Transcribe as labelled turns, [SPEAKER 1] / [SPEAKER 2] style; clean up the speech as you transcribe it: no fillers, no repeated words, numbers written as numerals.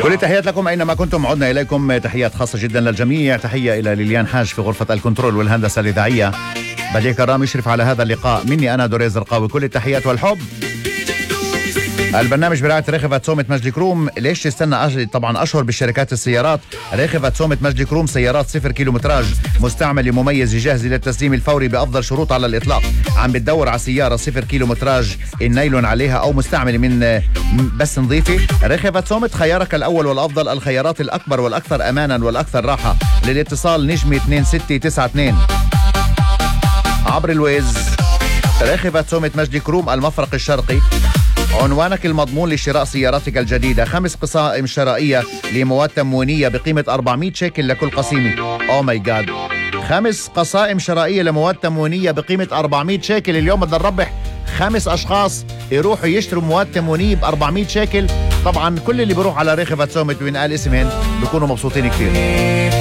[SPEAKER 1] كل التحيات لكم أينما كنتم. عدنا إليكم، تحيات خاصة جدا للجميع. تحية إلى ليليان حاج في غرفة الكنترول والهندسة الإذاعية. بديع كرام يشرف على هذا اللقاء. مني أنا دوريز زرقاوي، كل التحيات والحب. البرنامج برعاية ريخفة صومة مجدي كروم. ليش تستنى طبعا أشهر بالشركات السيارات. ريخفة صومة مجدي كروم، سيارات 0 كيلومتراج، مستعمل مميز، جاهز للتسليم الفوري بأفضل شروط على الإطلاق. عم بتدور على سيارة 0 كيلومتراج النايلون عليها أو مستعمل من بس نظيفة؟ ريخفة صومة خيارك الأول والأفضل، الخيارات الأكبر والأكثر أمانا والأكثر راحة. للاتصال نجمة 2692 عبر الويز. ريخفة صومة مجدي كروم، المفرق الشرقي. عنوانك المضمون لشراء سيارتك الجديدة. 5 قسائم شرائية لمواد تموينية بقيمة 400 شيكل لكل قسيمة. أو ماي جاد، 5 قسائم شرائية لمواد تموينية بقيمة 400 شيكل. اليوم بدنا نربح 5 أشخاص يروحوا يشتروا مواد تموينية ب 400 شيكل. طبعا كل اللي بيروح على ريخفة صومة وينقال اسمهن بيكونوا مبسوطين كثير.